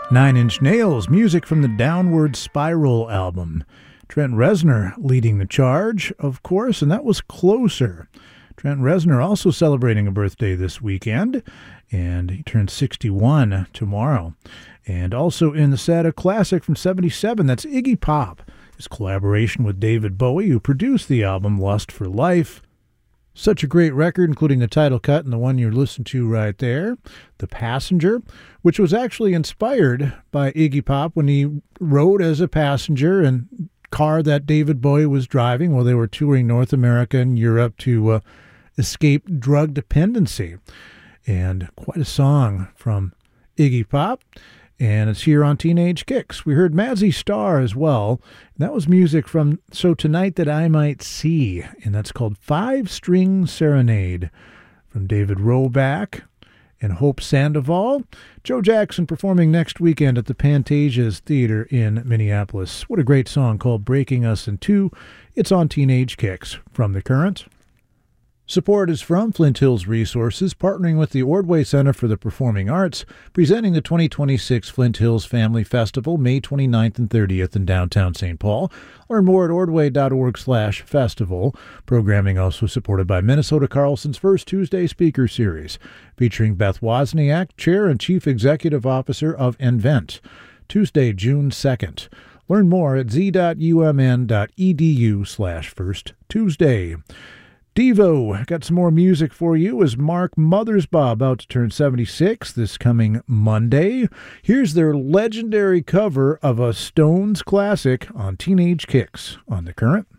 Nine Inch Nails, music from the Downward Spiral album. Trent Reznor leading the charge, of course, and that was Closer. Trent Reznor also celebrating a birthday this weekend, and he turns 61 tomorrow. And also in the set, a classic from 77, that's Iggy Pop. His collaboration with David Bowie, who produced the album Lust for Life. Such a great record, including the title cut and the one you're listening to right there, The Passenger, which was actually inspired by Iggy Pop when he rode as a passenger in car that David Bowie was driving while they were touring North America and Europe to escape drug dependency. And quite a song from Iggy Pop. And it's here on Teenage Kicks. We heard Mazzy Star as well. That was music from So Tonight That I Might See. And that's called Five String Serenade from David Roback and Hope Sandoval. Joe Jackson performing next weekend at the Pantasia's Theater in Minneapolis. What a great song called Breaking Us in Two. It's on Teenage Kicks from The Current. Support is from Flint Hills Resources, partnering with the Ordway Center for the Performing Arts, presenting the 2026 Flint Hills Family Festival, May 29th and 30th in downtown St. Paul. Learn more at ordway.org/festival. Programming also supported by Minnesota Carlson's First Tuesday Speaker Series, featuring Beth Wozniak, Chair and Chief Executive Officer of nVent, Tuesday, June 2nd. Learn more at z.umn.edu/firsttuesday. Devo got some more music for you as Mark Mothersbaugh about to turn 76 this coming Monday. Here's their legendary cover of a Stones classic on Teenage Kicks on The Current.